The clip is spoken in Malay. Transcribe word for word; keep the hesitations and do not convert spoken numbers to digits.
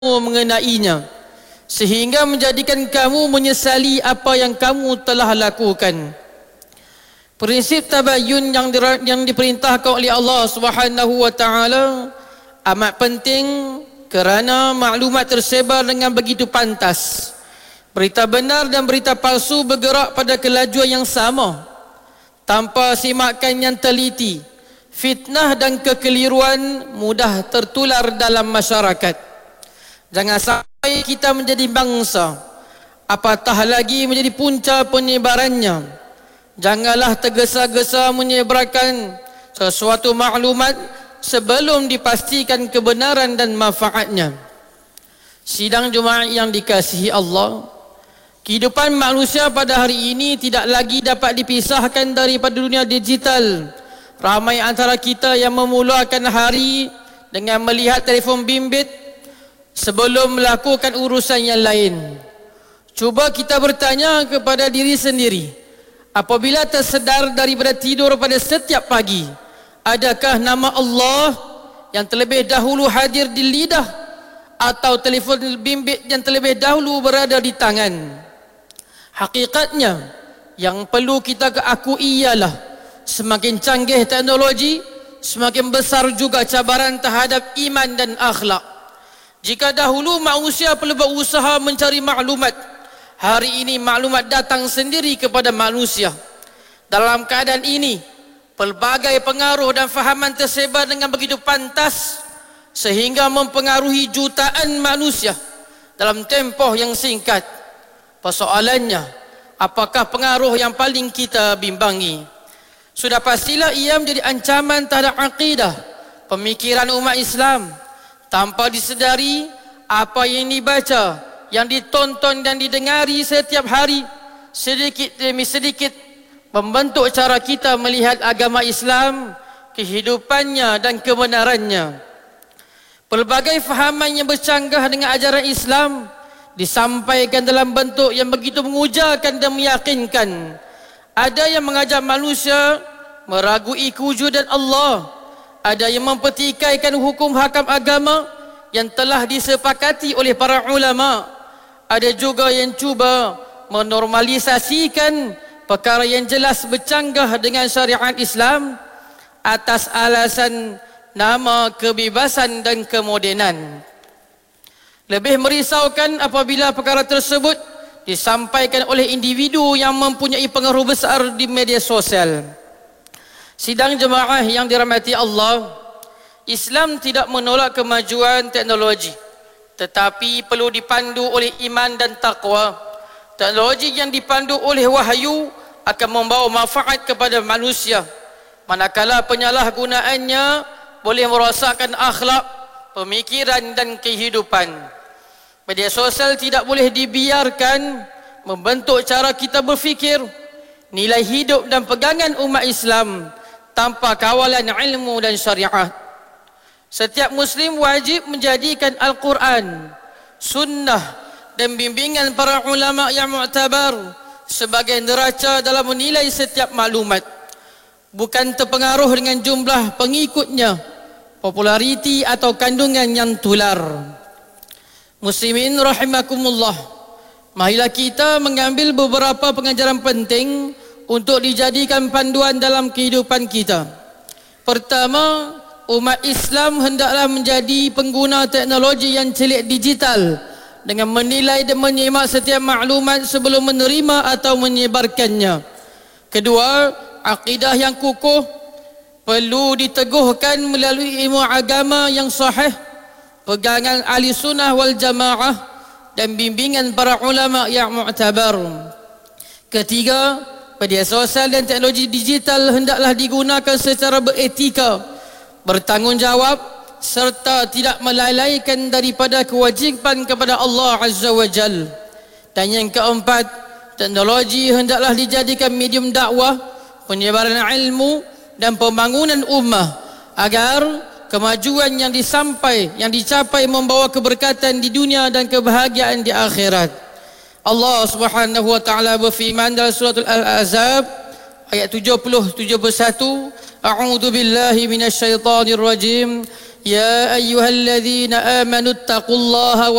mengenainya sehingga menjadikan kamu menyesali apa yang kamu telah lakukan. Prinsip tabayyun yang di, yang diperintahkan oleh Allah Subhanahu wa taala amat penting kerana maklumat tersebar dengan begitu pantas. Berita benar dan berita palsu bergerak pada kelajuan yang sama tanpa simakan yang teliti. Fitnah dan kekeliruan mudah tertular dalam masyarakat. Jangan sampai kita menjadi bangsa, apatah lagi menjadi punca penyebarannya. Janganlah tergesa-gesa menyebarkan sesuatu maklumat sebelum dipastikan kebenaran dan manfaatnya. Sidang Jumaat yang dikasihi Allah, kehidupan manusia pada hari ini tidak lagi dapat dipisahkan daripada dunia digital. Ramai antara kita yang memulakan hari dengan melihat telefon bimbit sebelum melakukan urusan yang lain. Cuba kita bertanya kepada diri sendiri, apabila tersedar daripada tidur pada setiap pagi, adakah nama Allah yang terlebih dahulu hadir di lidah atau telefon bimbit yang terlebih dahulu berada di tangan? Hakikatnya yang perlu kita akui ialah semakin canggih teknologi, semakin besar juga cabaran terhadap iman dan akhlak. Jika dahulu manusia perlu berusaha mencari maklumat, hari ini maklumat datang sendiri kepada manusia. Dalam keadaan ini, pelbagai pengaruh dan fahaman tersebar dengan begitu pantas sehingga mempengaruhi jutaan manusia dalam tempoh yang singkat. Persoalannya, apakah pengaruh yang paling kita bimbangi? Sudah pastilah ia menjadi ancaman terhadap akidah, pemikiran umat Islam. Tanpa disedari, apa yang dibaca, yang ditonton dan didengari setiap hari, sedikit demi sedikit membentuk cara kita melihat agama Islam, kehidupannya dan kebenarannya. Pelbagai fahaman yang bercanggah dengan ajaran Islam disampaikan dalam bentuk yang begitu mengujarkan dan meyakinkan. Ada yang mengajak manusia meragui kewujudan Allah, ada yang mempertikaikan hukum hakam agama yang telah disepakati oleh para ulama, ada juga yang cuba menormalisasikan perkara yang jelas bercanggah dengan syariat Islam atas alasan nama kebebasan dan kemodenan. Lebih merisaukan apabila perkara tersebut disampaikan oleh individu yang mempunyai pengaruh besar di media sosial. Sidang jemaah yang dirahmati Allah, Islam tidak menolak kemajuan teknologi, tetapi perlu dipandu oleh iman dan taqwa. Teknologi yang dipandu oleh wahyu akan membawa manfaat kepada manusia, manakala penyalahgunaannya boleh merosakkan akhlak, pemikiran dan kehidupan. Media sosial tidak boleh dibiarkan membentuk cara kita berfikir, nilai hidup dan pegangan umat Islam tanpa kawalan ilmu dan syariat. Setiap Muslim wajib menjadikan Al-Quran, sunnah dan bimbingan para ulama yang mu'tabar sebagai neraca dalam menilai setiap maklumat, bukan terpengaruh dengan jumlah pengikutnya, populariti atau kandungan yang tular. Muslimin rahimakumullah, marilah kita mengambil beberapa pengajaran penting untuk dijadikan panduan dalam kehidupan kita. Pertama, umat Islam hendaklah menjadi pengguna teknologi yang celik digital dengan menilai dan menyimak setiap maklumat sebelum menerima atau menyebarkannya. Kedua, akidah yang kukuh perlu diteguhkan melalui ilmu agama yang sahih, pegangan ahli sunnah wal jamaah dan bimbingan para ulama yang mu'tabar. Ketiga, media sosial dan teknologi digital hendaklah digunakan secara beretika, bertanggungjawab serta tidak melalaikan daripada kewajipan kepada Allah Azza wa Jal. Dan yang keempat, teknologi hendaklah dijadikan medium dakwah, penyebaran ilmu dan pembangunan ummah agar kemajuan yang disampai, yang dicapai membawa keberkatan di dunia dan kebahagiaan di akhirat. Allah Subhanahu wa taala berfirman dalam surah Al-Ahzab ayat tujuh puluh tujuh puluh satu. A'udzu billahi minasyaitonir rajim. Ya ayyuhalladzina amanu taqullaha